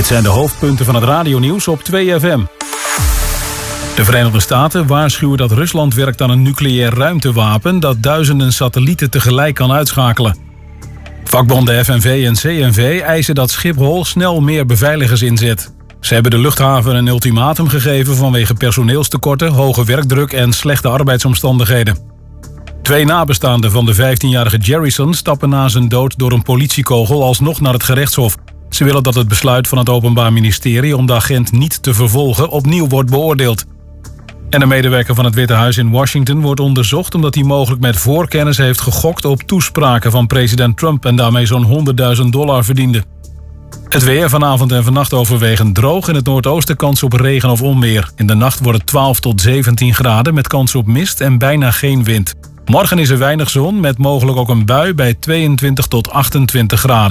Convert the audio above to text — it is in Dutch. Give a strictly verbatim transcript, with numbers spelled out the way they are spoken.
Dit zijn de hoofdpunten van het radionieuws op twee F M. De Verenigde Staten waarschuwen dat Rusland werkt aan een nucleair ruimtewapen dat duizenden satellieten tegelijk kan uitschakelen. Vakbonden F N V en C N V eisen dat Schiphol snel meer beveiligers inzet. Ze hebben de luchthaven een ultimatum gegeven vanwege personeelstekorten, hoge werkdruk en slechte arbeidsomstandigheden. Twee nabestaanden van de vijftienjarige Jerryson stappen na zijn dood door een politiekogel alsnog naar het gerechtshof. Ze willen dat het besluit van het Openbaar Ministerie om de agent niet te vervolgen opnieuw wordt beoordeeld. En een medewerker van het Witte Huis in Washington wordt onderzocht omdat hij mogelijk met voorkennis heeft gegokt op toespraken van president Trump en daarmee zo'n honderdduizend dollar verdiende. Het weer vanavond en vannacht overwegend droog. In het noordoosten kans op regen of onweer. In de nacht wordt het twaalf tot zeventien graden met kans op mist en bijna geen wind. Morgen is er weinig zon met mogelijk ook een bui bij tweeëntwintig tot achtentwintig graden.